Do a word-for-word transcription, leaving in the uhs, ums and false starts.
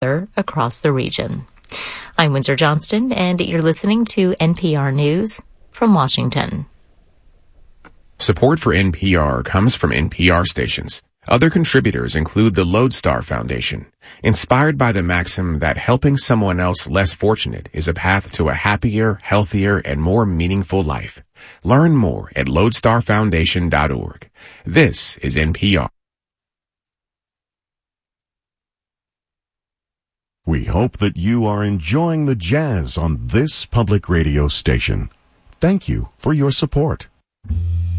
across the region. I'm Windsor Johnston, and you're listening to N P R News from Washington. Support for N P R comes from N P R stations. Other contributors include the Lodestar Foundation, inspired by the maxim that helping someone else less fortunate is a path to a happier, healthier, and more meaningful life. Learn more at lodestar foundation dot org. This is N P R. We hope that you are enjoying the jazz on this public radio station. Thank you for your support.